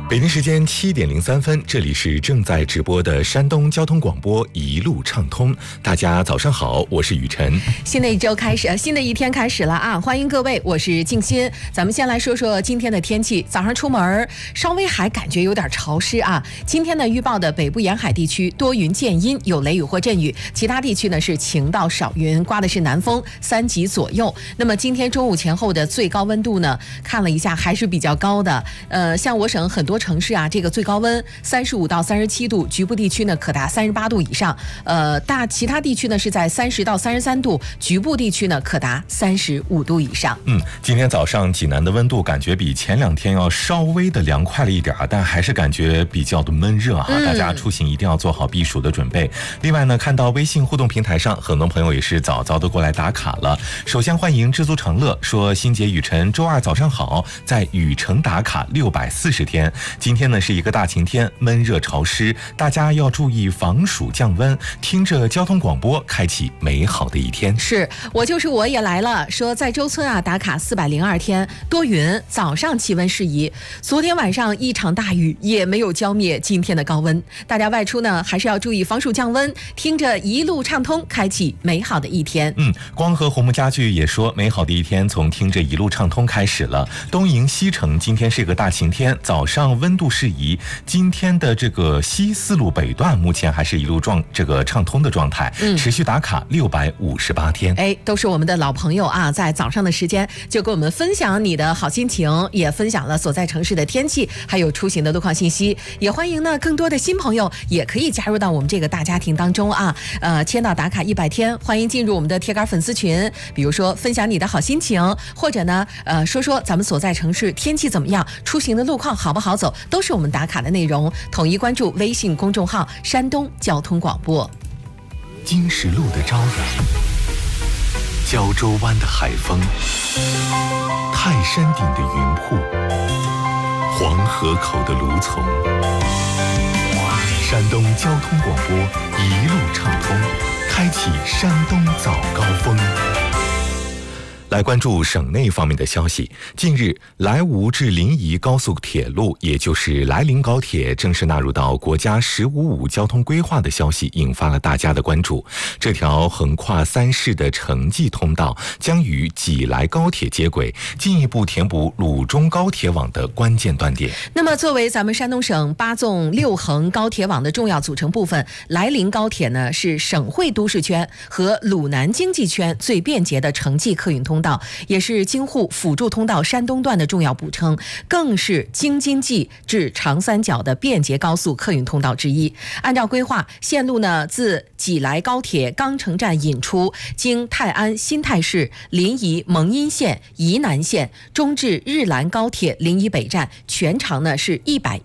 北京时间7点03分，这里是正在直播的山东交通广播一路畅通。大家早上好，我是雨晨。 新的一周开始，新的一天开始了啊！欢迎各位，我是静心。咱们先来说说今天的天气。早上出门稍微还感觉有点潮湿啊。今天呢，预报的北部沿海地区多云见阴，有雷雨或阵雨；其他地区呢是晴到少云，刮的是南风3级左右。那么今天中午前后的最高温度呢，看了一下还是比较高的。像我省很多城市啊，这个最高温35到37度，局部地区呢可达38度以上。其他地区呢是在30到33度，局部地区呢可达35度以上。 今天早上济南的温度感觉比前2天要稍微的凉快了一点，但还是感觉比较的闷热啊。大家出行一定要做好避暑的准备。另外呢，看到微信互动平台上很多朋友也是早早的过来打卡了。首先欢迎知足常乐说，新杰雨晨周二早上好，在雨城打卡640天。今天呢是一个大晴天，闷热潮湿，大家要注意防暑降温，听着交通广播开启美好的一天。 是我也来了，说在周村啊打卡402天，多云，早上气温适宜。昨天晚上一场大雨也没有浇灭今天的高温，大家外出呢还是要注意防暑降温，听着一路畅通，开启美好的一天。 光和红木家具也说，美好的一天从听着一路畅通开始了。东营西城今天是个大晴天，早上温度适宜。今天的这个西四路北段目前还是一路畅通的状态，持续打卡658天。 都是我们的老朋友啊，在早上的时间就跟我们分享你的好心情，也分享了所在城市的天气，还有出行的路况信息。也欢迎呢更多的新朋友也可以加入到我们这个大家庭当中啊。签到打卡100天，欢迎进入我们的铁杆粉丝群。比如说分享你的好心情，或者呢说说咱们所在城市天气怎么样，出行的路况好不好走，都是我们打卡的内容。统一关注微信公众号山东交通广播。 金石路的朝阳，胶州湾的海风，泰山顶的云瀑，黄河口的芦丛。山东交通广播一路畅通，开启山东早高峰。来关注省内方面的消息。近日，莱芜至临沂高速铁路，也就是莱临高铁正式纳入到国家“15+5”交通规划的消息引发了大家的关注。这条横跨3市的城际通道将与济莱高铁接轨，进一步填补鲁中高铁网的关键断点。 那么作为咱们山东省8纵6横高铁网的重要组成部分，莱临高铁呢是省会都市圈和鲁南经济圈最便捷的城际客运通道，也是京沪辅助通道山东段的重要补充，更是京津冀至长三角的便捷高速客运通道之一。按照规划，线路呢自济莱高铁钢城站引出，经泰安新泰市、临沂蒙阴县、沂南县，中至日兰高铁临沂北站，全长呢是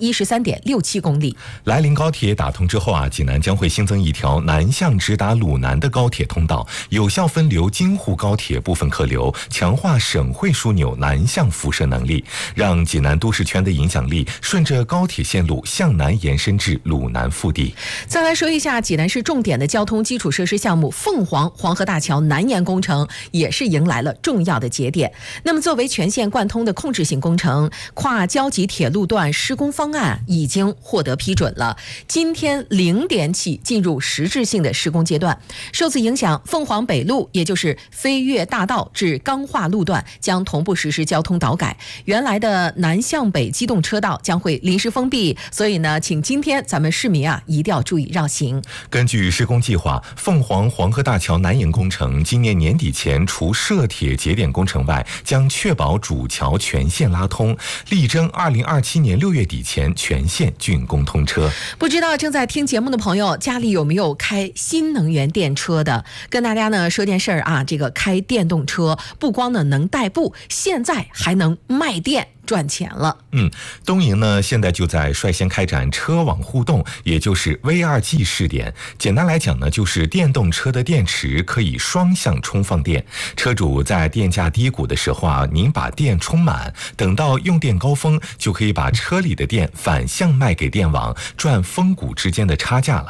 113.67公里。 莱临高铁打通之后啊，济南将会新增一条南向直达鲁南的高铁通道，有效分流京沪高铁部分客流，强化省会枢纽南向辐射能力，让济南都市圈的影响力顺着高铁线路向南延伸至鲁南腹地。 再来说一下济南市重点的交通基础设施项目凤凰黄河大桥南延工程，也是迎来了重要的节点。那么作为全线贯通的控制性工程，跨交集铁路段施工方案已经获得批准了，今天0点起进入实质性的施工阶段。受此影响，凤凰北路也就是飞跃大道至钢化路段将同步实施交通导改，原来的南向北机动车道将会临时封闭，所以呢，请今天咱们市民啊一定要注意绕行。 根据施工计划，凤凰黄河大桥南延工程今年年底前除涉铁节点工程外，将确保主桥全线拉通，力争2027年6月底前全线竣工通车。 不知道正在听节目的朋友，家里有没有开新能源电车的？跟大家呢说件事儿啊，这个开电动车不光呢能代步，现在还能卖电赚钱了。 东营呢现在就在率先开展车网互动，也就是 V2G 试点。简单来讲呢，就是电动车的电池可以双向充放电，车主在电价低谷的时候啊，您把电充满，等到用电高峰，就可以把车里的电反向卖给电网，赚峰谷之间的差价了。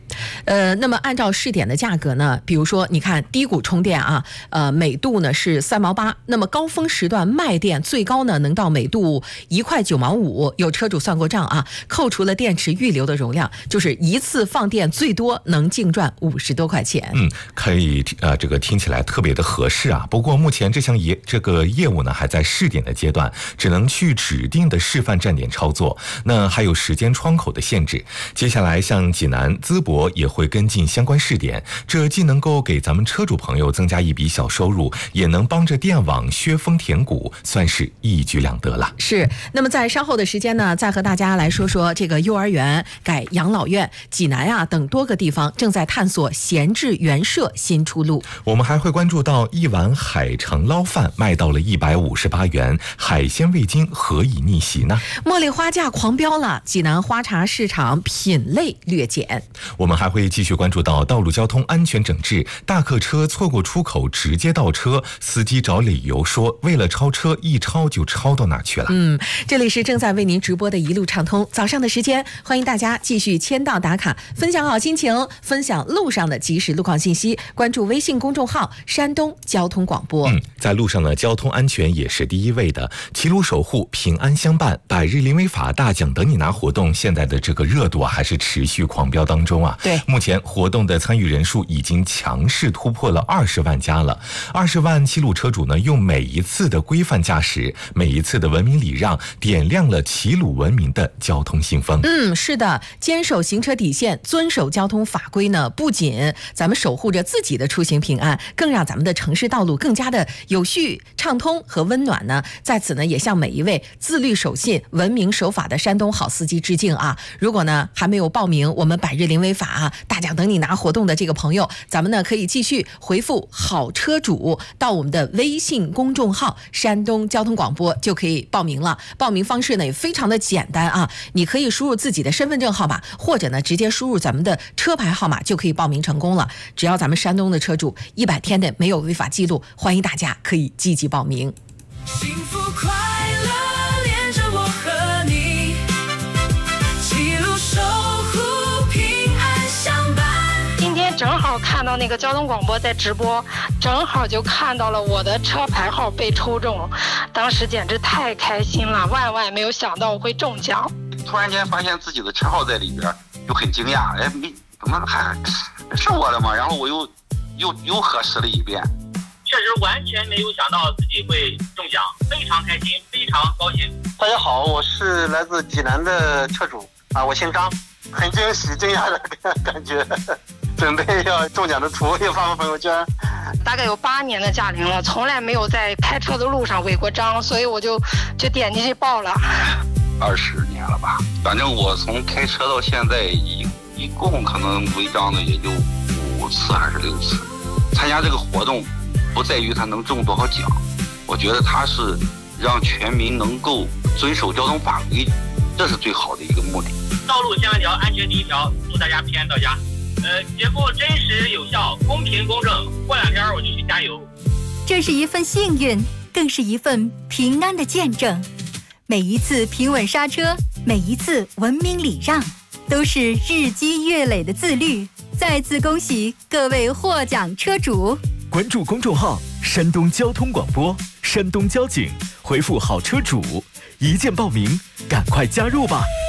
那么按照试点的价格呢，比如说你看低谷充电啊，每度呢是3毛8，那么高峰时段卖电最高呢能到每度1块9毛5，有车主算过账啊，扣除了电池预留的容量，就是一次放电最多能净赚50多块钱。 可以这个听起来特别的合适啊。不过目前这项业务呢还在试点的阶段，只能去指定的示范站点操作，那还有时间窗口的限制。接下来像济南、淄博也会跟进相关试点，这既能够给咱们车主朋友增加一笔小收入，也能帮着电网削峰填谷，算是一举两得了。 是，那么在稍后的时间呢，再和大家来说说这个幼儿园改养老院，济南啊等多个地方正在探索闲置园舍新出路。 我们还会关注到一碗海城捞饭卖到了158元，海鲜味精何以逆袭呢？ 茉莉花价狂飙了，济南花茶市场品类略减。 我们还会继续关注到道路交通安全整治，大客车错过出口直接倒车，司机找理由说为了超车，一超就超到哪去了。 这里是正在为您直播的一路畅通，早上的时间，欢迎大家继续签到打卡，分享好心情，分享路上的即时路况信息，关注微信公众号山东交通广播。 在路上呢，交通安全也是第一位的，齐鲁守护，平安相伴，百日临危法大奖等你拿活动，现在的这个热度还是持续狂飙当中啊。 对， 目前活动的参与人数已经强势突破了20万加了。20万齐鲁车主呢，用每一次的规范驾驶，每一次的文明礼让，点亮了齐鲁文明的交通信封。 是的，坚守行车底线，遵守交通法规呢，不仅咱们守护着自己的出行平安，更让咱们的城市道路更加的有序、畅通和温暖呢。在此呢，也向每一位自律守信、文明守法的山东好司机致敬啊！如果呢还没有报名我们百日临危法大奖等你拿活动的这个朋友，咱们呢可以继续回复好车主到我们的微信公众号山东交通广播就可以报名了。报名方式呢也非常的简单啊，你可以输入自己的身份证号码，或者呢直接输入咱们的车牌号码就可以报名成功了。只要咱们山东的车主100天内没有违法记录，欢迎大家可以积极报名。 幸福快乐连着我和你，齐鲁守护，平安相伴。 今天正好看到那个交通广播在直播，正好就看到了我的车牌号被抽中，当时简直太开心了，万万没有想到我会中奖。 突然间发现自己的车号在里边，就很惊讶，怎么还是我的吗？然后我又核实了一遍， 确实完全没有想到自己会中奖，非常开心，非常高兴。 大家好，我是来自济南的车主我姓张，很惊喜惊讶的感觉，准备要中奖的图也发朋友圈。 大概有8年的驾龄了，从来没有在开车的路上违过章，所以我就点进去报了。 20年了吧，反正我从开车到现在一共可能违章的也就5次还是6次。参加这个活动不在于它能中多少奖，我觉得它是让全民能够遵守交通法规，这是最好的一个目的。 道路千万条，安全第一条，祝大家平安到家。节目真实有效，公平公正，过2天我就去加油。 这是一份幸运，更是一份平安的见证。每一次平稳刹车，每一次文明礼让，都是日积月累的自律。再次恭喜各位获奖车主！ 关注公众号山东交通广播，山东交警，回复好车主，一键报名，赶快加入吧。